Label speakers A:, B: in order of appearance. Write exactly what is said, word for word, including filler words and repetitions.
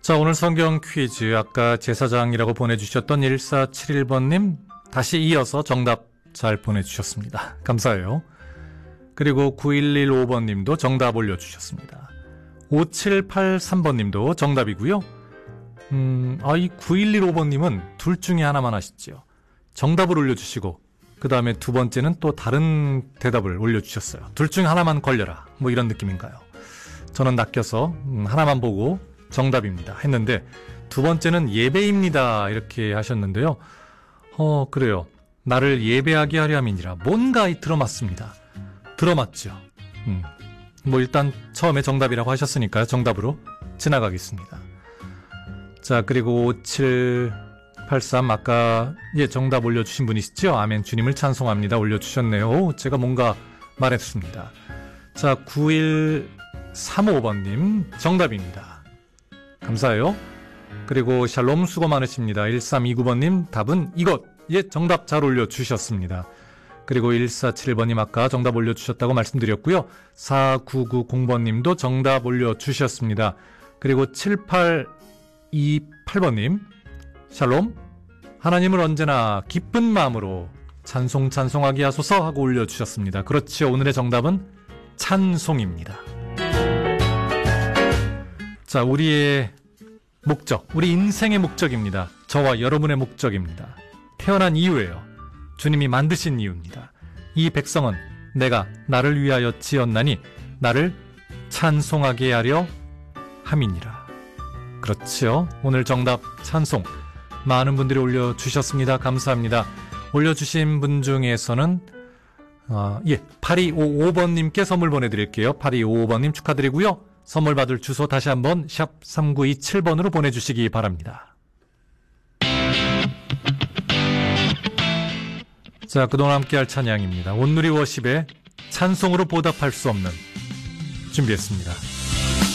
A: 자, 오늘 성경 퀴즈 아까 제사장이라고 보내주셨던 일사칠일 번님 다시 이어서 정답 잘 보내주셨습니다. 감사해요. 그리고 구일일오 번님도 정답 올려주셨습니다. 오칠팔삼 번님도 정답이고요. 음, 아, 이 구일일오 번님은 둘 중에 하나만 하시죠. 정답을 올려주시고 그 다음에 두 번째는 또 다른 대답을 올려주셨어요. 둘 중에 하나만 걸려라, 뭐 이런 느낌인가요? 저는 낚여서 음, 하나만 보고 정답입니다 했는데, 두 번째는 예배입니다 이렇게 하셨는데요. 어 그래요. 나를 예배하게 하려 함이니라. 뭔가 들어맞습니다. 들어맞죠. 음. 뭐 일단 처음에 정답이라고 하셨으니까요. 정답으로 지나가겠습니다. 자, 그리고 오칠팔삼 아까 예 정답 올려주신 분이시죠? 아멘 주님을 찬송합니다 올려주셨네요. 오, 제가 뭔가 말했습니다. 자, 구일삼오 번님 정답입니다. 감사해요. 그리고 샬롬 수고 많으십니다. 일삼이구 번님 답은 이것. 예, 정답 잘 올려주셨습니다. 그리고 일사칠일 번님 아까 정답 올려주셨다고 말씀드렸고요. 사구구공 번님도 정답 올려주셨습니다. 그리고 칠팔이팔 번님 샬롬, 하나님을 언제나 기쁜 마음으로 찬송 찬송하게 하소서 하고 올려주셨습니다. 그렇죠. 오늘의 정답은 찬송입니다. 자, 우리의 목적, 우리 인생의 목적입니다. 저와 여러분의 목적입니다. 태어난 이유예요. 주님이 만드신 이유입니다. 이 백성은 내가 나를 위하여 지었나니 나를 찬송하게 하려 함이니라. 그렇지요. 오늘 정답 찬송 많은 분들이 올려주셨습니다. 감사합니다. 올려주신 분 중에서는 어, 예, 팔이오오 번님께 선물 보내드릴게요. 팔이오오 번님 축하드리고요. 선물 받을 주소 다시 한번 샵 삼구이칠 번으로 보내주시기 바랍니다. 자, 그동안 함께할 찬양입니다. 온누리 워십의 찬송으로 보답할 수 없는 준비했습니다.